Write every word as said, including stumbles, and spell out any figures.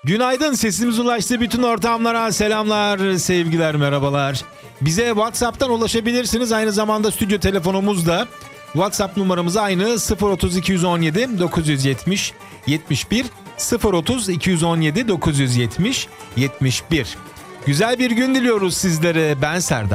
Günaydın, sesimiz ulaştı bütün ortamlara. Selamlar, sevgiler, merhabalar. Bize WhatsApp'tan ulaşabilirsiniz. Aynı zamanda stüdyo telefonumuz da. WhatsApp numaramız aynı sıfır otuz iki yüz on yedi dokuz yüz yetmiş yetmiş bir sıfır otuz iki yüz on yedi dokuz yüz yetmiş yetmiş bir. Güzel bir gün diliyoruz sizlere. Ben Serdar.